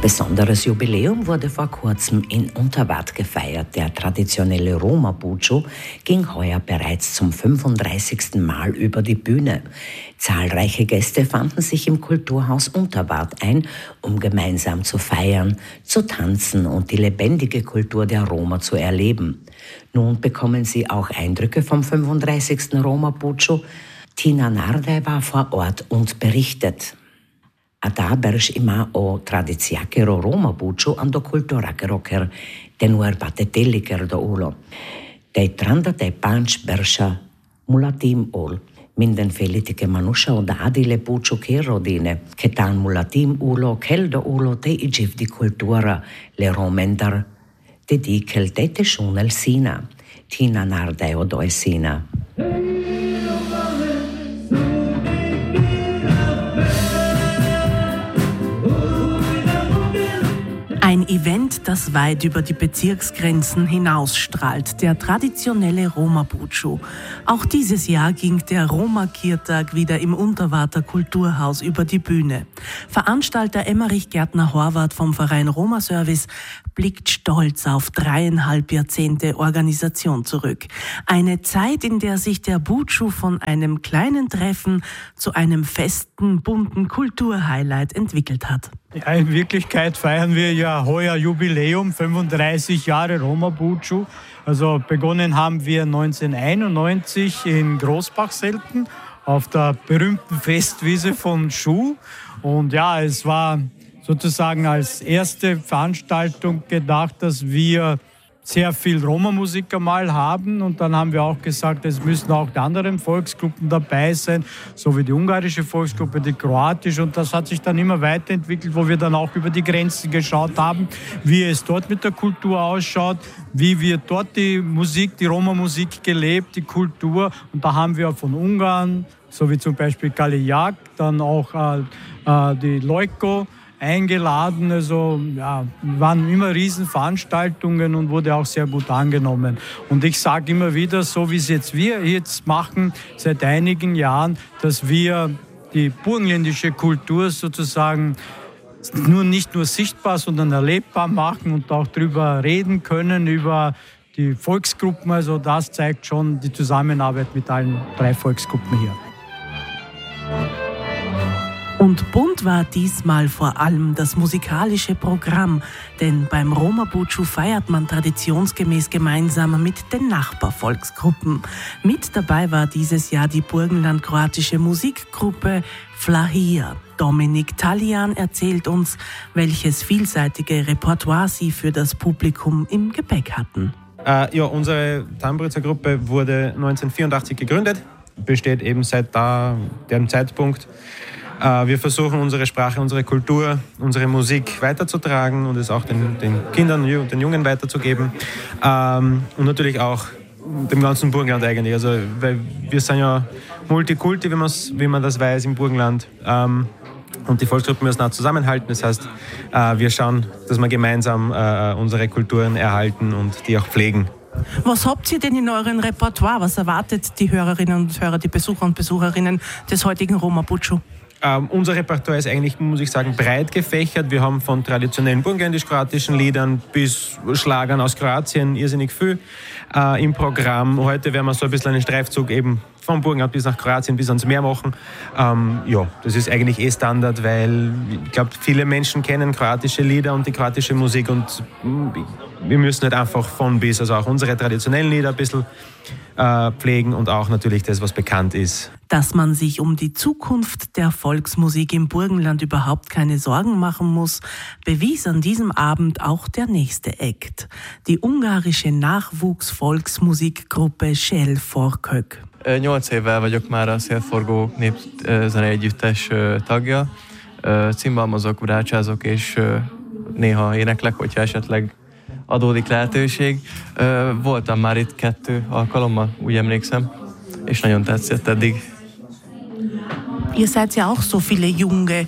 besonderes Jubiläum wurde vor kurzem in Unterwart gefeiert. Der traditionelle Roma Buccio ging heuer bereits zum 35. Mal über die Bühne. Zahlreiche Gäste fanden sich im Kulturhaus Unterwart ein, um gemeinsam zu feiern, zu tanzen und die lebendige Kultur der Roma zu erleben. Nun bekommen Sie auch Eindrücke vom 35. Roma Buccio. Tina Nardai war vor Ort und berichtet. Ada berš ima o tradicijakero Roma Buccio ando kulturaker ker tenuer bateteliker do ulo. Dei tranda dei panch bersha mulatim ol. Minden felitike manusha od adile Buccio ke rodine. Ketan mulatim ulo kel do ulo te igiv di kultura le romendar. Te di kel te te shunel sina. Tina Nardai odo sina. Ein Event, das weit über die Bezirksgrenzen hinausstrahlt, der traditionelle Roma Buccio. Auch dieses Jahr ging der Roma-Kirtag wieder im Unterwarter Kulturhaus über die Bühne. Veranstalter Emmerich Gärtner-Horvath vom Verein Roma Service blickt stolz auf 3,5 Jahrzehnte Organisation zurück. Eine Zeit, in der sich der Buccio von einem kleinen Treffen zu einem festen, bunten Kulturhighlight entwickelt hat. Ja, in Wirklichkeit feiern wir ja heuer Jubiläum, 35 Jahre Roma Buccio. Also begonnen haben wir 1991 in Großbachselten auf der berühmten Festwiese von Schuh. Und ja, es war sozusagen als erste Veranstaltung gedacht, dass wir sehr viel Roma-Musik einmal haben. Und dann haben wir auch gesagt, es müssen auch die anderen Volksgruppen dabei sein, so wie die ungarische Volksgruppe, die kroatische. Und das hat sich dann immer weiterentwickelt, wo wir dann auch über die Grenzen geschaut haben, wie es dort mit der Kultur ausschaut, wie wird dort die Musik, die Roma-Musik gelebt, die Kultur. Und da haben wir von Ungarn, so wie zum Beispiel Kalijak, dann auch die Lojko, eingeladen, also ja, waren immer Riesenveranstaltungen und wurde auch sehr gut angenommen. Und ich sage immer wieder, so wie es wir jetzt machen, seit einigen Jahren, dass wir die burgenländische Kultur sozusagen nicht nur sichtbar, sondern erlebbar machen und auch darüber reden können, über die Volksgruppen. Also das zeigt schon die Zusammenarbeit mit allen 3 Volksgruppen hier. Und bunt war diesmal vor allem das musikalische Programm, denn beim Roma Buccio feiert man traditionsgemäß gemeinsam mit den Nachbarvolksgruppen. Mit dabei war dieses Jahr die burgenlandkroatische Musikgruppe Flahia. Dominik Talian erzählt uns, welches vielseitige Repertoire sie für das Publikum im Gepäck hatten. Ja, unsere Tamburica-Gruppe wurde 1984 gegründet, besteht eben seit dem Zeitpunkt. Wir versuchen, unsere Sprache, unsere Kultur, unsere Musik weiterzutragen und es auch den Kindern, den Jungen weiterzugeben. Und natürlich auch dem ganzen Burgenland eigentlich. Also, weil wir sind ja Multikulti, wie man das weiß, im Burgenland. Und die Volksgruppen müssen auch zusammenhalten. Das heißt, wir schauen, dass wir gemeinsam unsere Kulturen erhalten und die auch pflegen. Was habt ihr denn in eurem Repertoire? Was erwartet die Hörerinnen und Hörer, die Besucher und Besucherinnen des heutigen Roma Buccio? Unser Repertoire ist eigentlich, muss ich sagen, breit gefächert. Wir haben von traditionellen burgenländisch-kroatischen Liedern bis Schlagern aus Kroatien irrsinnig viel im Programm. Heute werden wir so ein bisschen einen Streifzug eben vom Burgenland bis nach Kroatien, bis ans Meer machen. Ja, das ist eigentlich Standard, weil ich glaube, viele Menschen kennen kroatische Lieder und die kroatische Musik und wir müssen halt einfach von bis, also auch unsere traditionellen Lieder ein bisschen pflegen und auch natürlich das, was bekannt ist. Dass man sich um die Zukunft der Volksmusik im Burgenland überhaupt keine Sorgen machen muss, bewies an diesem Abend auch der nächste Act. Die ungarische Nachwuchs-Volksmusikgruppe Shell-Forkök. 8 évvel vagyok már a Szélforgó népzeneegyüttes tagja. Cimbalmozok, brácsázok és néha éneklek, hogyha esetleg adódik lehetőség. Voltam már itt 2 alkalommal, úgy emlékszem, és nagyon tetszett eddig. Ihr seid ja auch so viele Junge.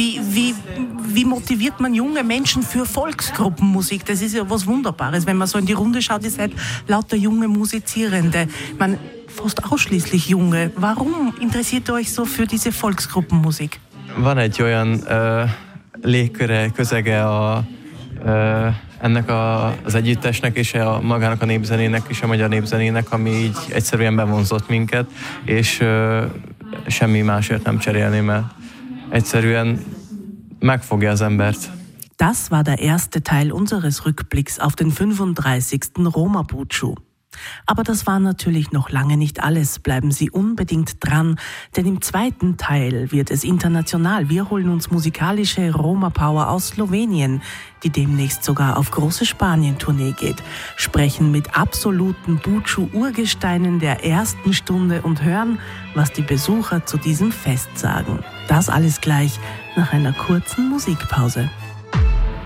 Wie motiviert man junge Menschen für Volksgruppenmusik? Das ist ja was Wunderbares, wenn man so in die Runde schaut, ihr seid lauter junge Musizierende. Man fast ausschließlich junge. Warum interessiert ihr euch so für diese Volksgruppenmusik? Van egy olyan légköre, közege ennek az együttesnek és magának a népzenének és a magyar népzenének, ami így egyszerűen bevonzott minket, és semmi másért nem cserélném el. Egyszerűen megfogja az embert. Das war der erste Teil unseres Rückblicks auf den 35. Roma Bucu. Aber das war natürlich noch lange nicht alles. Bleiben Sie unbedingt dran, denn im zweiten Teil wird es international. Wir holen uns musikalische Roma Power aus Slowenien, die demnächst sogar auf große Spanien-Tournee geht, sprechen mit absoluten Bucu-Urgesteinen der ersten Stunde und hören, was die Besucher zu diesem Fest sagen. Das alles gleich nach einer kurzen Musikpause.